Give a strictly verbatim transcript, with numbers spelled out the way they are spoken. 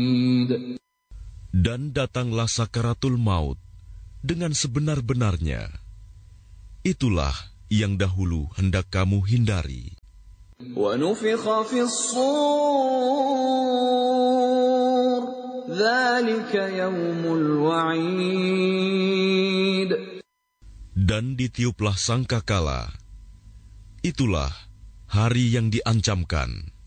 Dan datanglah sakaratul maut dengan sebenar-benarnya. Itulah yang dahulu hendak kamu hindari. وَنُفِخَ فِي الصُّورِ ذَلِكَ يَوْمُ الْوَعِيدِ. Dan ditiuplah sangkakala. Itulah hari yang diancamkan.